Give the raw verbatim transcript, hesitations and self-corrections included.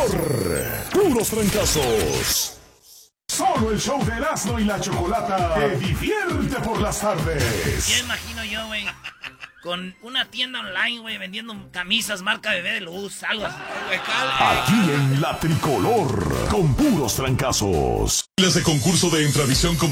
Tricolor. Puros trancazos. Solo el show de Erasmo y la Chocolata te divierte por las tardes. Ya imagino yo, güey, con una tienda online, güey, vendiendo camisas marca Bebé de Luz, algo así. Aquí en la Tricolor, con puros trancazos. Las de concurso de Entravisión como